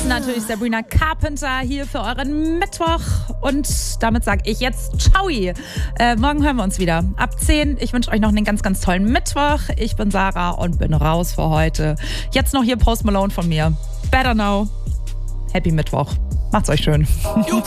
Natürlich Sabrina Carpenter hier für euren Mittwoch. Und damit sage ich jetzt Ciao. Morgen hören wir uns wieder ab 10. Ich wünsche euch noch einen ganz, ganz tollen Mittwoch. Ich bin Sarah und bin raus für heute. Jetzt noch hier Post Malone von mir. Better Now. Happy Mittwoch. Macht's euch schön.